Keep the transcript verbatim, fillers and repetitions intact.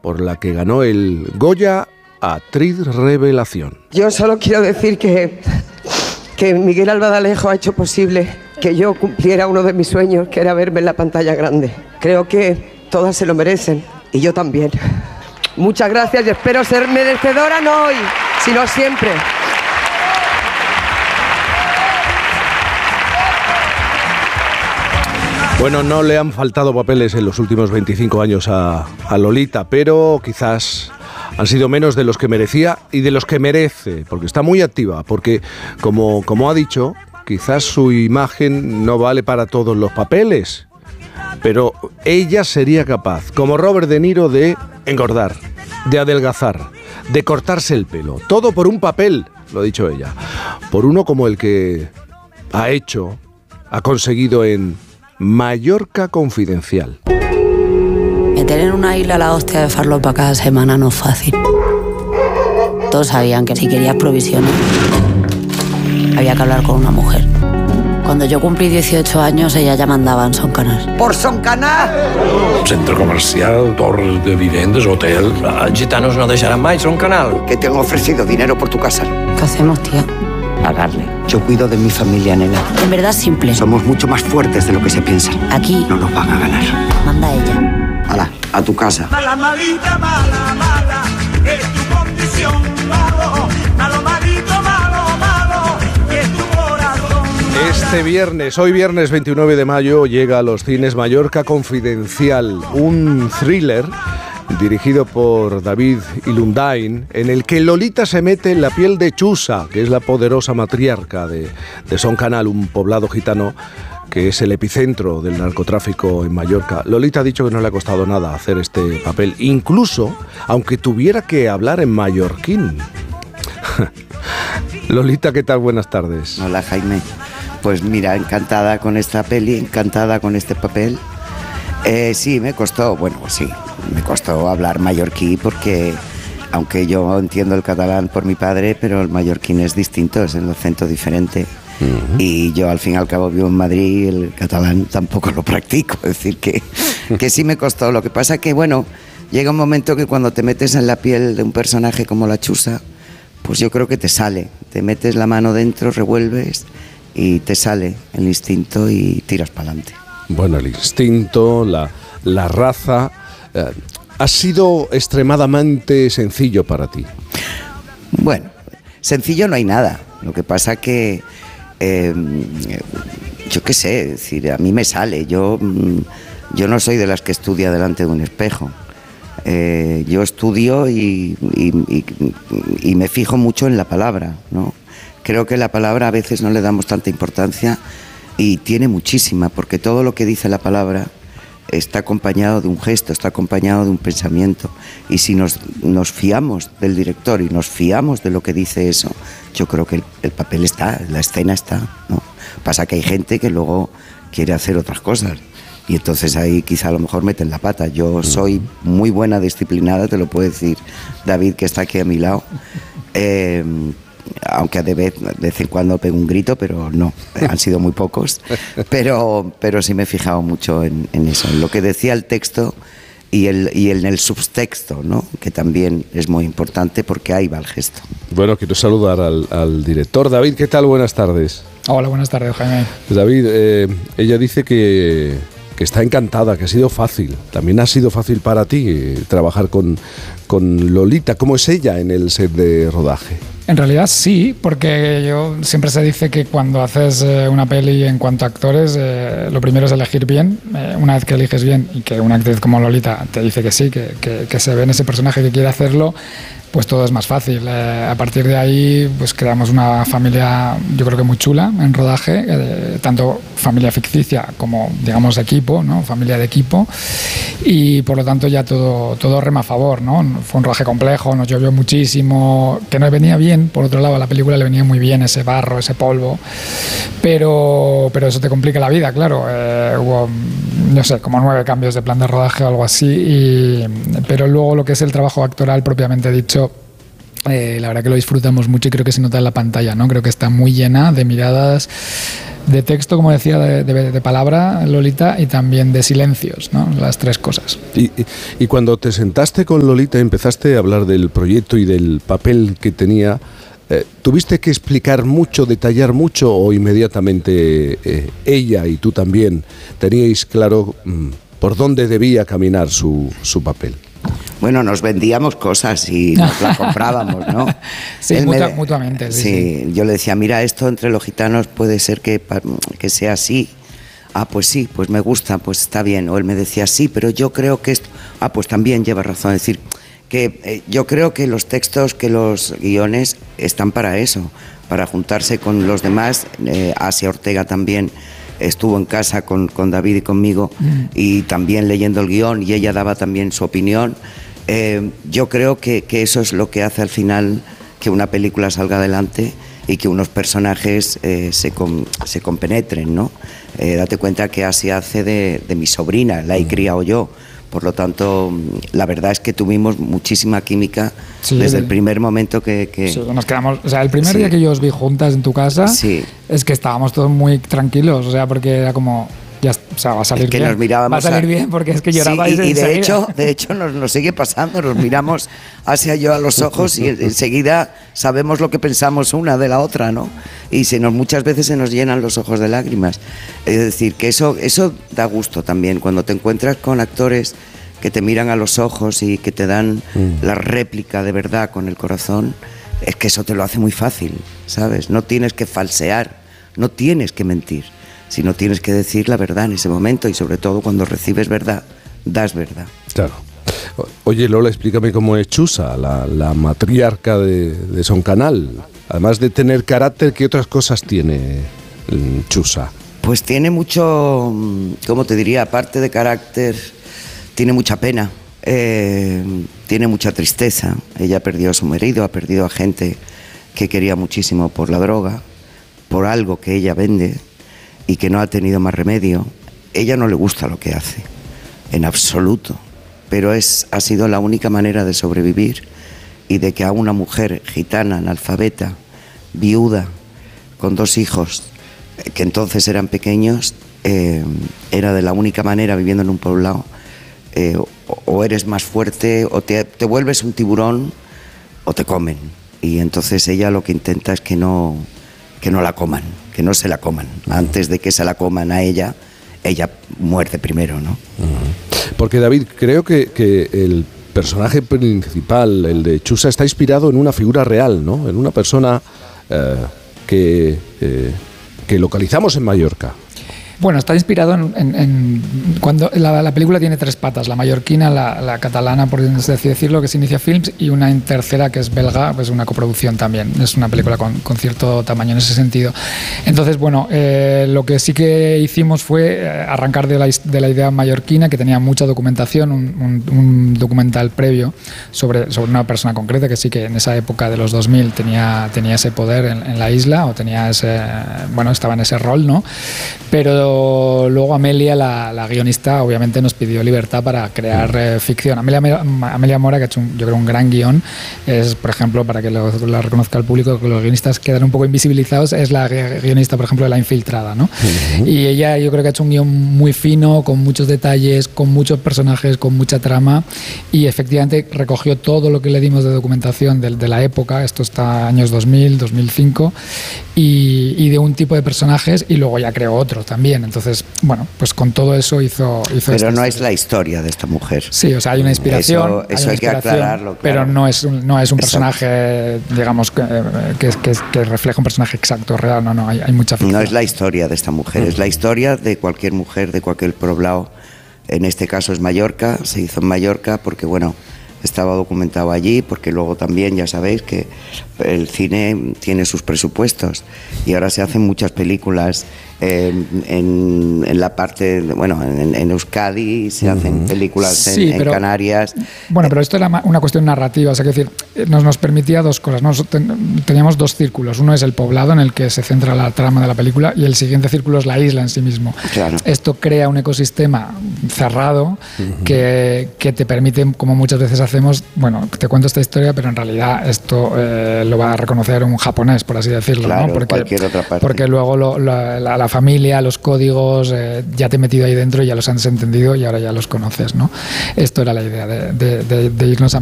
por la que ganó el Goya a Actriz Revelación. Yo solo quiero decir que, que Miguel Albadalejo ha hecho posible que yo cumpliera uno de mis sueños, que era verme en la pantalla grande. Creo que todas se lo merecen, y yo también. Muchas gracias y espero ser merecedora no hoy, sino siempre. Bueno, no le han faltado papeles en los últimos veinticinco años a, a Lolita, pero quizás han sido menos de los que merecía y de los que merece, porque está muy activa, porque como, como ha dicho, quizás su imagen no vale para todos los papeles, pero ella sería capaz, como Robert De Niro, de engordar, de adelgazar, de cortarse el pelo, todo por un papel, lo ha dicho ella, por uno como el que ha hecho, ha conseguido en Mallorca Confidencial. Meter en una isla la hostia de farlopa cada semana no es fácil. Todos sabían que si querías provisiones había que hablar con una mujer. Cuando yo cumplí dieciocho años, ella ya mandaba en Son Canal. ¡Por Son Canal! Centre comercial, torres de viviendas, hotel... Els gitanos no deixaran mai Son Canal. Que te han ofrecido dinero por tu casa. ¿Qué hacemos, tía? Pagarle. Yo cuido de mi familia, nena. En verdad es simple. Somos mucho más fuertes de lo que se piensa. Aquí no nos van a ganar. manda ella. Hala, a tu casa. Mala, malita, mala, mala, es tu condición, malo, malo, malito, malo, malo, es tu corazón. Este viernes, hoy viernes veintinueve de mayo, llega a los cines Mallorca Confidencial, un thriller dirigido por David Ilundain, en el que Lolita se mete en la piel de Chusa, que es la poderosa matriarca de, de Son Canal, un poblado gitano que es el epicentro del narcotráfico en Mallorca. Lolita ha dicho que no le ha costado nada hacer este papel, incluso aunque tuviera que hablar en mallorquín. Lolita, ¿qué tal? Buenas tardes. Hola, Jaime. Pues mira, encantada con esta peli, encantada con este papel. Eh, sí, me costó, bueno, sí, me costó hablar mallorquí porque, aunque yo entiendo el catalán por mi padre, pero el mallorquín es distinto, es el acento diferente. Uh-huh. Y yo al fin y al cabo vivo en Madrid y el catalán tampoco lo practico, es decir, que, que sí me costó. Lo que pasa que, bueno, llega un momento que cuando te metes en la piel de un personaje como la Chusa, pues yo creo que te sale, te metes la mano dentro, revuelves y te sale el instinto y tiras para adelante. Bueno, el instinto, la, la raza, eh, ha sido extremadamente sencillo para ti. Bueno, sencillo no hay nada, lo que pasa que, eh, yo qué sé, es decir, a mí me sale, yo, yo no soy de las que estudia delante de un espejo. Eh, yo estudio y, y, y, y me fijo mucho en la palabra, ¿no? Creo que la palabra a veces no le damos tanta importancia y tiene muchísima, porque todo lo que dice la palabra está acompañado de un gesto, está acompañado de un pensamiento, y si nos, nos fiamos del director y nos fiamos de lo que dice eso, yo creo que el, el papel está, la escena está, ¿no? Pasa que hay gente que luego quiere hacer otras cosas y entonces ahí quizá a lo mejor meten la pata. Yo soy muy buena disciplinada, te lo puede decir David, que está aquí a mi lado, eh, aunque de vez, de vez en cuando pego un grito, pero no, han sido muy pocos, pero, pero sí me he fijado mucho en, en eso, en lo que decía el texto y, el, y en el subtexto, ¿no? Que también es muy importante porque ahí va el gesto. Bueno, quiero saludar al, al director. David, ¿qué tal? Buenas tardes. Hola, buenas tardes, Jaime. David, eh, ella dice que, que está encantada, que ha sido fácil. También ha sido fácil para ti eh, trabajar con, con Lolita. ¿Cómo es ella en el set de rodaje? En realidad sí, porque yo siempre se dice que cuando haces eh, una peli en cuanto a actores, eh, lo primero es elegir bien. Eh, una vez que eliges bien y que una actriz como Lolita te dice que sí, que, que, que se ve en ese personaje que quiere hacerlo, pues todo es más fácil. Eh, a partir de ahí, pues creamos una familia, yo creo que muy chula en rodaje, eh, tanto familia ficticia como, digamos, equipo, ¿no? Familia de equipo, y por lo tanto ya todo, todo rema a favor, ¿no? Fue un rodaje complejo, nos llovió muchísimo, que no venía bien, por otro lado a la película le venía muy bien ese barro, ese polvo, pero, pero eso te complica la vida, claro. Eh, hubo, no sé, como nueve cambios de plan de rodaje o algo así, y, pero luego lo que es el trabajo actoral propiamente dicho, eh, la verdad que lo disfrutamos mucho y creo que se nota en la pantalla, ¿no? Creo que está muy llena de miradas, de texto, como decía, de, de, de palabra, Lolita, y también de silencios, ¿no? Las tres cosas. Y, y, y cuando te sentaste con Lolita y empezaste a hablar del proyecto y del papel que tenía, eh, ¿tuviste que explicar mucho, detallar mucho, o inmediatamente eh, ella y tú también teníais claro mmm, por dónde debía caminar su, su papel? Bueno, nos vendíamos cosas y nos las comprábamos, ¿no? Sí, mutua, me, mutuamente. Sí, sí, sí, yo le decía, mira, esto entre los gitanos puede ser que, que sea así. Ah, pues sí, pues me gusta, pues está bien. O él me decía, sí, pero yo creo que esto... Ah, pues también lleva razón. Es decir, que eh, yo creo que los textos, que los guiones están para eso, para juntarse con los demás. Eh, Asia Ortega también estuvo en casa con, con David y conmigo, mm. y también leyendo el guión, y ella daba también su opinión. Eh, yo creo que, que eso es lo que hace al final que una película salga adelante y que unos personajes eh, se, com, se compenetren, ¿no? Eh, date cuenta que así hace de, de mi sobrina, la he criado yo. Por lo tanto, la verdad es que tuvimos muchísima química, sí, desde el primer momento que... que... Sí, nos quedamos, o sea, el primer sí. día que yo os vi juntas en tu casa, sí. es que estábamos todos muy tranquilos, o sea, porque era como... Ya, o sea, va a salir es que bien. Nos mirábamos va a salir a... bien porque es que llorabais. Sí, y, y de hecho, de hecho nos, nos sigue pasando, nos miramos hacia yo a los ojos y enseguida sabemos lo que pensamos una de la otra, ¿no? Y se nos, muchas veces se nos llenan los ojos de lágrimas. Es decir, que eso, eso da gusto también, cuando te encuentras con actores que te miran a los ojos y que te dan mm. la réplica de verdad con el corazón, es que eso te lo hace muy fácil, ¿sabes? No tienes que falsear, no tienes que mentir, sino tienes que decir la verdad en ese momento, y sobre todo cuando recibes verdad, das verdad. Claro. Oye, Lola, explícame cómo es Chusa, la, la matriarca de, de Son Canal. Además de tener carácter, ¿qué otras cosas tiene Chusa? Pues tiene mucho, ¿cómo te diría? Aparte de carácter, tiene mucha pena, eh, tiene mucha tristeza. Ella perdió a su marido, ha perdido a gente que quería muchísimo por la droga, por algo que ella vende, y que no ha tenido más remedio. Ella no le gusta lo que hace, en absoluto, pero es, ha sido la única manera de sobrevivir, y de que a una mujer gitana, analfabeta, viuda, con dos hijos, que entonces eran pequeños, eh, era de la única manera, viviendo en un poblado, eh, o, o eres más fuerte, o te, te vuelves un tiburón, o te comen. Y entonces ella lo que intenta es que no, que no la coman, que no se la coman. Antes de que se la coman a ella, ella muerde primero, ¿no? Porque, David, creo que, que el personaje principal, el de Chusa, está inspirado en una figura real, ¿no? En una persona eh, que, eh, que localizamos en Mallorca. Bueno, está inspirado en... en, en cuando la, la película tiene tres patas, la mallorquina, la, la catalana, por así decirlo, que es Inicia Films, y una tercera que es belga, pues una coproducción también. Es una película con, con cierto tamaño en ese sentido. Entonces, bueno, eh, lo que sí que hicimos fue arrancar de la, de la idea mallorquina, que tenía mucha documentación, un, un, un documental previo sobre, sobre una persona concreta, que sí que en esa época de los dos mil tenía, tenía ese poder en, en la isla, o tenía ese... Bueno, estaba en ese rol, ¿no? Pero luego Amelia, la, la guionista, obviamente nos pidió libertad para crear eh, ficción. Amelia, Amelia Mora, que ha hecho un, yo creo un gran guión, es, por ejemplo, para que lo, lo reconozca el público, que los guionistas quedan un poco invisibilizados, es la guionista, por ejemplo, de La Infiltrada, ¿no? Uh-huh. Y ella, yo creo que ha hecho un guión muy fino, con muchos detalles, con muchos personajes, con mucha trama, y efectivamente recogió todo lo que le dimos de documentación de, de la época, esto está años dos mil, dos mil cinco, y, y de un tipo de personajes, y luego ya creó otro también. Entonces, bueno, pues con todo eso hizo... hizo pero no es la historia de esta mujer. Sí, o sea, hay una inspiración. Eso, eso hay, hay que aclararlo. Claro. Pero no es un, no es un personaje, digamos, que, que, que, que refleja un personaje exacto, real. No, no, hay, hay mucha ficción. No es la historia de esta mujer, es la historia de cualquier mujer, de cualquier poblado. En este caso es Mallorca, se hizo en Mallorca porque, bueno, estaba documentado allí, porque luego también ya sabéis que el cine tiene sus presupuestos y ahora se hacen muchas películas eh, en, en la parte, de, bueno, en, en Euskadi se hacen películas sí, en, pero, en Canarias. Bueno, pero esto era una cuestión narrativa, o sea, que decir, nos, nos permitía dos cosas, ¿no? Ten, teníamos dos círculos. Uno es el poblado en el que se centra la trama de la película y el siguiente círculo es la isla en sí mismo. Claro. Esto crea un ecosistema cerrado uh-huh. que, que te permite, como muchas veces hacemos, bueno, te cuento esta historia, pero en realidad esto eh, lo va a reconocer un japonés, por así decirlo, claro, ¿no? Porque, cualquier otra parte. Porque luego lo, la, la, la familia, los códigos, eh, ya te he metido ahí dentro, ya los has entendido y ahora ya los conoces, ¿no? Esto era la idea de, de, de, de irnos a